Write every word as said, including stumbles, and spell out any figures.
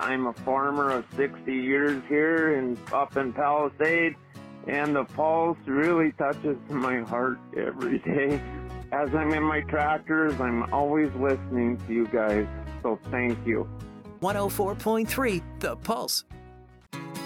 I'm a farmer of sixty years here in, up in Palisade, and the Pulse really touches my heart every day. As I'm in my tractors, I'm always listening to you guys, so thank you. one oh four point three The Pulse.